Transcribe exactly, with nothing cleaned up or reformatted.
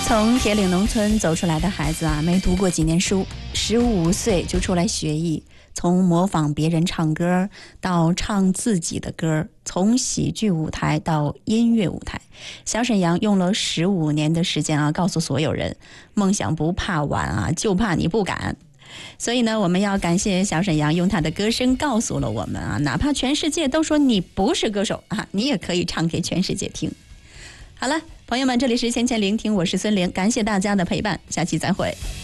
从铁岭农村走出来的孩子啊，没读过几年书，十五岁就出来学艺，从模仿别人唱歌到唱自己的歌，从喜剧舞台到音乐舞台，小沈阳用了十五年的时间啊，告诉所有人，梦想不怕晚啊，就怕你不敢。所以呢，我们要感谢小沈阳用他的歌声告诉了我们啊，哪怕全世界都说你不是歌手啊，你也可以唱给全世界听。好了，朋友们，这里是先前聆听，我是孙玲，感谢大家的陪伴，下期再会。